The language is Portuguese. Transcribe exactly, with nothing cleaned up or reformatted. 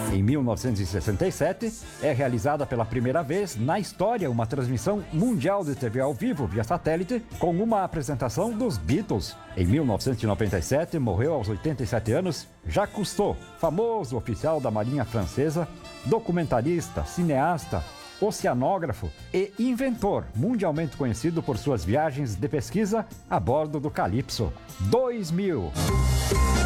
Em mil novecentos e sessenta e sete, é realizada pela primeira vez na história uma transmissão mundial de T V ao vivo via satélite com uma apresentação dos Beatles. Em mil novecentos e noventa e sete, morreu aos oitenta e sete anos Jacques Cousteau, famoso oficial da Marinha Francesa, documentarista, cineasta, oceanógrafo e inventor mundialmente conhecido por suas viagens de pesquisa a bordo do Calypso. dois mil.